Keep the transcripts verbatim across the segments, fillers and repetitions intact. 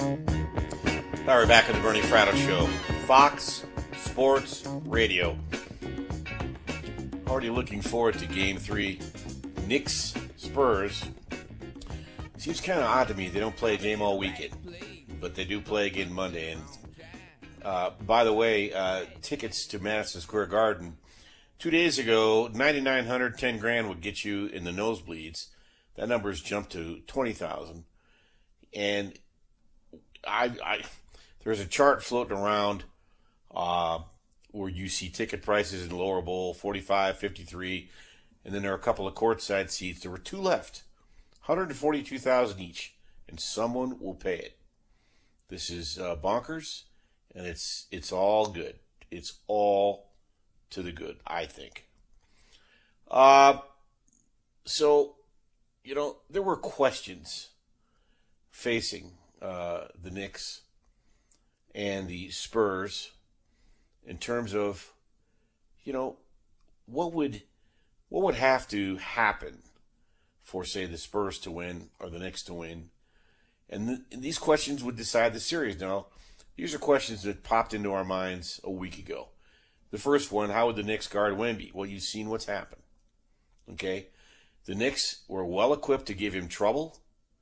All right, back on the Bernie Fratto Show. Fox Sports Radio. Already looking forward to Game three. Knicks, Spurs. Seems kind of odd to me they don't play a game all weekend. But they do play again Monday. And uh, by the way, uh, tickets to Madison Square Garden. Two days ago, ninety-nine hundred, ten grand would get you in the nosebleeds. That number's jumped to twenty thousand. And I... I There's a chart floating around uh, where you see ticket prices in the lower bowl, forty-five, fifty-three, and then there are a couple of courtside seats. There were two left, one hundred forty-two thousand dollars each, and someone will pay it. This is uh, bonkers, and it's it's all good. It's all to the good, I think. Uh, so, you know, there were questions facing uh, the Knicks and the Spurs in terms of, you know, what would what would have to happen for, say, the Spurs to win or the Knicks to win. And, th- and these questions would decide the series. Now, these are questions that popped into our minds a week ago. The first one, how would the Knicks guard Wemby? Well, you've seen what's happened. Okay? The Knicks were well equipped to give him trouble.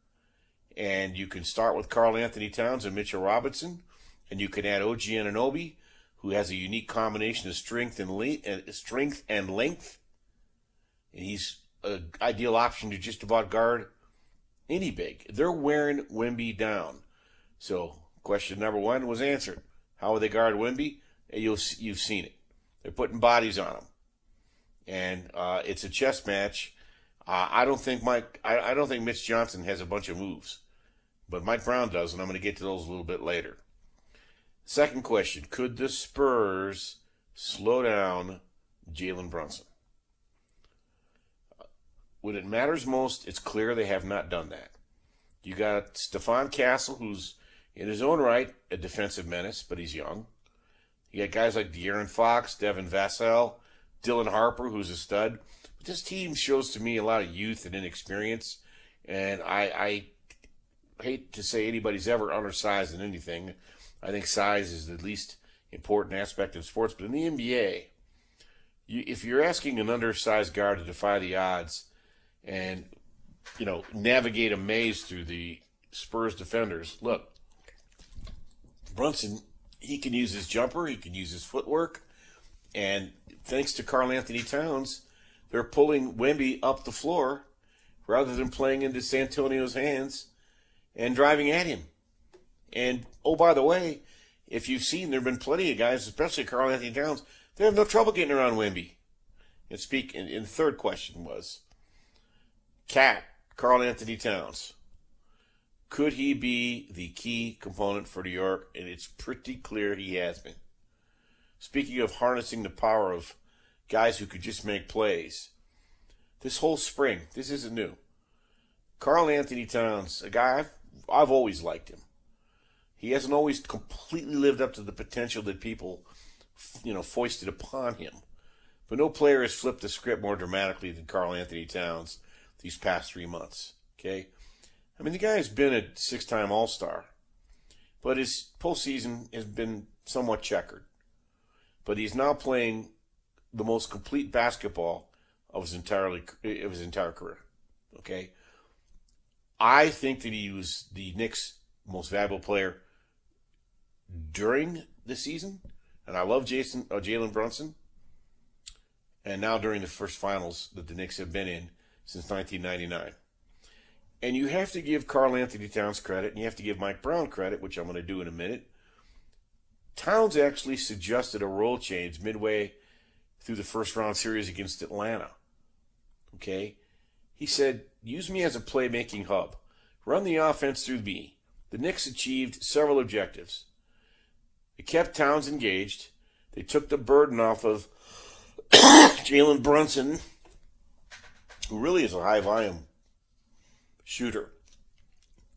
And you can start with Karl Anthony Towns and Mitchell Robinson. And you can add O G Anunoby, who has a unique combination of strength and le- strength and length. And he's an ideal option to just about guard any big. They're wearing Wemby down. So question number one was answered. How will they guard Wemby? You'll, you've seen it. They're putting bodies on him. And uh, it's a chess match. Uh, I don't think Mike. I, I don't think Mitch Johnson has a bunch of moves. But Mike Brown does, and I'm going to get to those a little bit later. Second question, could the Spurs slow down Jalen Brunson? When it matters most, it's clear they have not done that. You got Stephon Castle, who's in his own right a defensive menace, but he's young. You got guys like De'Aaron Fox, Devin Vassell, Dylan Harper, who's a stud. But this team shows to me a lot of youth and inexperience, and I, I hate to say anybody's ever undersized in anything. I think size is the least important aspect of sports. But in the N B A, you, if you're asking an undersized guard to defy the odds and, you know, navigate a maze through the Spurs defenders, look, Brunson, he can use his jumper, he can use his footwork, and thanks to Karl Anthony Towns, they're pulling Wemby up the floor rather than playing into Santonio's hands and driving at him. And, oh, by the way, if you've seen, there have been plenty of guys, especially Karl Anthony Towns, they have no trouble getting around Wemby. And speak, and, and the third question was, Cat, Karl Anthony Towns, could he be the key component for New York? And it's pretty clear he has been. Speaking of harnessing the power of guys who could just make plays, this whole spring, this isn't new. Karl Anthony Towns, a guy I've, I've always liked him. He hasn't always completely lived up to the potential that people, you know, foisted upon him. But no player has flipped the script more dramatically than Karl Anthony Towns these past three months. Okay? I mean, the guy has been a six-time All-Star, but his postseason has been somewhat checkered. But he's now playing the most complete basketball of his entirely of his entire career. Okay? I think that he was the Knicks' most valuable player during the season, and I love Jason uh, Jalen Brunson, and now during the first finals that the Knicks have been in since nineteen ninety-nine. And you have to give Karl Anthony Towns credit, and you have to give Mike Brown credit, which I'm going to do in a minute. Towns actually suggested a role change midway through the first round series against Atlanta. Okay? He said, use me as a playmaking hub. Run the offense through me. The Knicks achieved several objectives. It kept Towns engaged. They took the burden off of Jalen Brunson, who really is a high-volume shooter.